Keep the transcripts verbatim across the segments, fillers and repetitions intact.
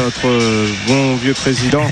notre bon vieux président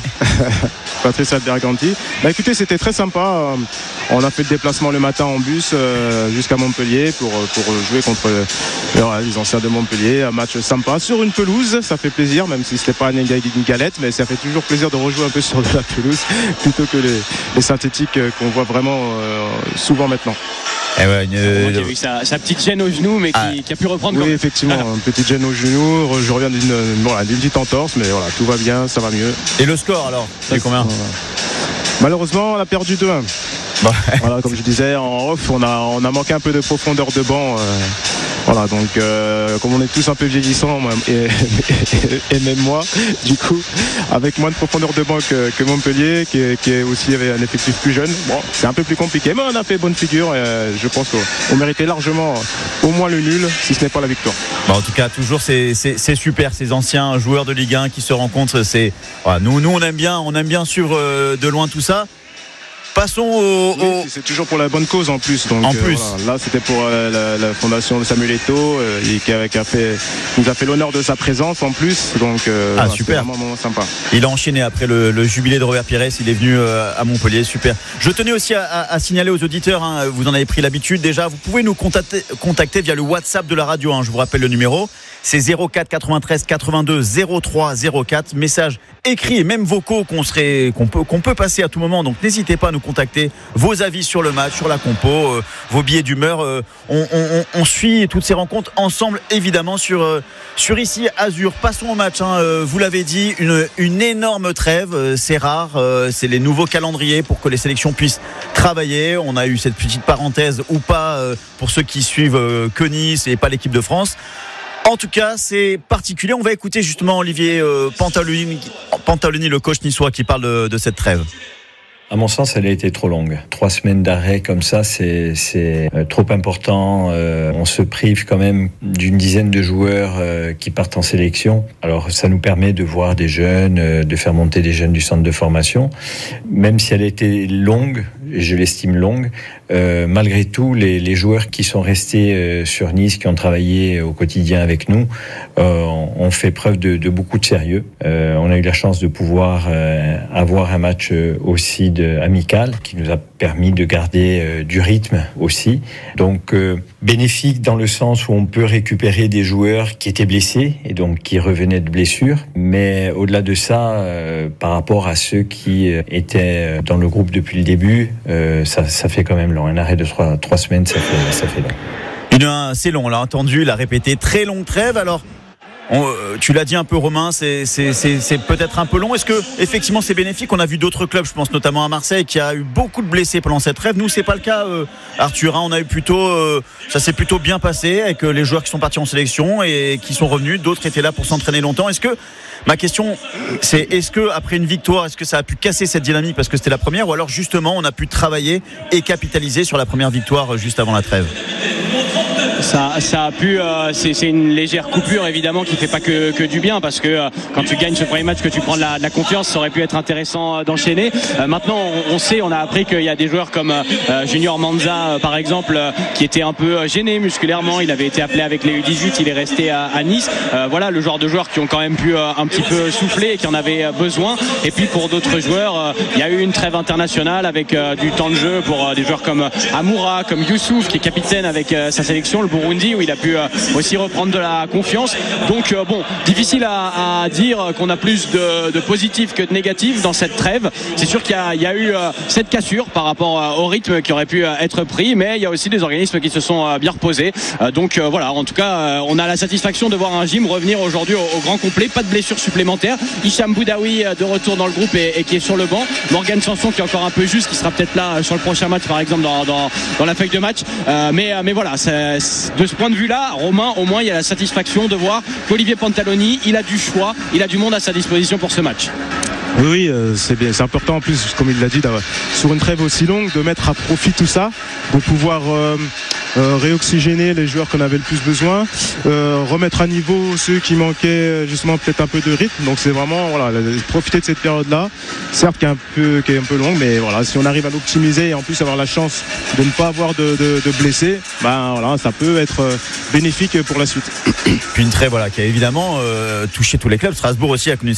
Patrice Alberganti. Bah écoutez, c'était très sympa. On a fait le déplacement le matin en bus euh, jusqu'à Montpellier pour, pour jouer contre euh, les anciens de Montpellier. Un match sympa sur une pelouse, ça fait plaisir, même si c'était pas une, une galette, mais ça fait toujours plaisir de rejouer un peu sur de la pelouse plutôt que les, les synthétiques qu'on voit vraiment euh, souvent maintenant. Eh ouais, une... euh, qui a eu sa, sa petite gêne au genou, mais qui, ah. qui a pu reprendre. Oui, comme... effectivement, ah. une petite gêne au genou. Je reviens d'une, voilà, d'une petite entorse, mais voilà, tout va bien, ça va mieux. Et le score alors, c'est combien ? Malheureusement, on a perdu deux un. Bon. Voilà, comme je disais en off, on a, on a manqué un peu de profondeur de banc. Euh, voilà, donc euh, comme on est tous un peu vieillissants, et, et, et même moi, du coup, avec moins de profondeur de banc que, que Montpellier, qui, qui aussi avait un effectif plus jeune, bon, c'est un peu plus compliqué, mais on a fait bonne figure. Et, euh, je pense qu'on méritait largement au moins le nul, si ce n'est pas la victoire. Bon, en tout cas, toujours c'est, c'est, c'est super, ces anciens joueurs de Ligue un qui se rencontrent. C'est, voilà, nous, nous, on aime bien, on aime bien suivre euh, de loin tout ça. Passons au, oui, au... c'est toujours pour la bonne cause en plus. Donc, en plus. Euh, voilà. Là, c'était pour euh, la, la fondation de Samuel Eto'o euh, et qui, a, qui a fait, nous a fait l'honneur de sa présence en plus. Donc, euh, ah, voilà, super. C'était vraiment un moment sympa. Il a enchaîné après le, le jubilé de Robert Pires. Il est venu euh, à Montpellier. Super. Je tenais aussi à, à, à signaler aux auditeurs, hein, vous en avez pris l'habitude déjà, vous pouvez nous contacter, contacter via le WhatsApp de la radio. Hein, je vous rappelle le numéro. C'est zéro quatre quatre-vingt-treize quatre-vingt-deux zéro trois zéro quatre. Messages écrits et même vocaux qu'on, serait, qu'on, peut, qu'on peut passer à tout moment. Donc n'hésitez pas à nous contacter. Vos avis sur le match, sur la compo, euh, vos billets d'humeur. Euh, on, on, on suit toutes ces rencontres ensemble, évidemment, sur, euh, sur ici Azur. Passons au match. Hein, euh, vous l'avez dit, une, une énorme trêve. Euh, c'est rare. Euh, c'est les nouveaux calendriers pour que les sélections puissent travailler. On a eu cette petite parenthèse ou pas euh, pour ceux qui suivent euh, que Nice et pas l'équipe de France. En tout cas, c'est particulier. On va écouter justement Olivier euh, Pantaloni, Pantaloni, le coach niçois, qui parle de, de cette trêve. À mon sens, elle a été trop longue. Trois semaines d'arrêt comme ça, c'est, c'est euh, trop important. Euh, on se prive quand même d'une dizaine de joueurs euh, qui partent en sélection. Alors, ça nous permet de voir des jeunes, euh, de faire monter des jeunes du centre de formation. Même si elle a été longue, et je l'estime longue, euh, malgré tout, les, les joueurs qui sont restés euh, sur Nice, qui ont travaillé au quotidien avec nous, euh, ont fait preuve de, de beaucoup de sérieux. Euh, on a eu la chance de pouvoir euh, avoir un match euh, aussi de amical qui nous a permis de garder euh, du rythme aussi. Donc euh, bénéfique dans le sens où on peut récupérer des joueurs qui étaient blessés et donc qui revenaient de blessures. Mais au-delà de ça, euh, par rapport à ceux qui euh, étaient dans le groupe depuis le début, euh, ça, ça fait quand même long. Un arrêt de trois, trois semaines, ça fait, ça fait long. Une, c'est long, on l'a entendu, il l'a répété. Très longue trêve. Alors, On, euh, tu l'as dit un peu, Romain, c'est, c'est, c'est, c'est peut-être un peu long. Est-ce que effectivement c'est bénéfique ? On a vu d'autres clubs, je pense notamment à Marseille, qui a eu beaucoup de blessés pendant cette trêve. Nous, c'est pas le cas, euh, Arthur. Hein, on a eu plutôt, euh, ça s'est plutôt bien passé avec euh, les joueurs qui sont partis en sélection et qui sont revenus. D'autres étaient là pour s'entraîner longtemps. Est-ce que ma question, c'est est-ce que après une victoire, est-ce que ça a pu casser cette dynamique parce que c'était la première, ou alors justement on a pu travailler et capitaliser sur la première victoire juste avant la trêve ? Ça, ça a pu, euh, c'est, c'est une légère coupure évidemment qui fait pas que, que du bien, parce que euh, quand tu gagnes ce premier match, que tu prends de la, de la confiance, ça aurait pu être intéressant euh, d'enchaîner. Euh, maintenant, on, on sait, on a appris qu'il y a des joueurs comme euh, Junior Manza euh, par exemple, euh, qui était un peu gêné musculairement. Il avait été appelé avec les U dix-huit, il est resté à, à Nice. Euh, voilà le genre de joueurs qui ont quand même pu euh, un petit peu souffler et qui en avaient euh, besoin. Et puis pour d'autres joueurs, euh, il y a eu une trêve internationale avec euh, du temps de jeu pour euh, des joueurs comme euh, Amoura, comme Youssouf qui est capitaine avec euh, sa sélection, le Burundi, où il a pu euh, aussi reprendre de la confiance. Donc euh, bon, difficile à, à dire qu'on a plus de, de positifs que de négatifs dans cette trêve. C'est sûr qu'il y a, il y a eu euh, cette cassure par rapport euh, au rythme qui aurait pu euh, être pris, mais il y a aussi des organismes qui se sont euh, bien reposés. Euh, donc euh, voilà, en tout cas, euh, on a la satisfaction de voir un gym revenir aujourd'hui au, au grand complet, pas de blessures supplémentaires. Hicham Boudaoui euh, de retour dans le groupe et, et qui est sur le banc. Morgan Sanson qui est encore un peu juste, qui sera peut-être là euh, sur le prochain match par exemple dans, dans, dans la feuille de match. Euh, mais, euh, mais voilà, c'est, c'est, de ce point de vue-là, Romain, au moins il y a la satisfaction de voir qu'Olivier Pantaloni, il a du choix, il a du monde à sa disposition pour ce match. Oui, oui, euh, c'est bien, c'est important en plus, comme il l'a dit, sur une trêve aussi longue, de mettre à profit tout ça, de pouvoir euh, euh, réoxygéner les joueurs qu'on avait le plus besoin, euh, remettre à niveau ceux qui manquaient justement peut-être un peu de rythme. Donc c'est vraiment voilà, profiter de cette période-là, certes qui est un peu, qui est un peu longue, mais voilà, si on arrive à l'optimiser et en plus avoir la chance de ne pas avoir de, de, de blessés, ben voilà, ça peut être bénéfique pour la suite. Puis une trêve voilà, qui a évidemment euh, touché tous les clubs. Strasbourg aussi a connu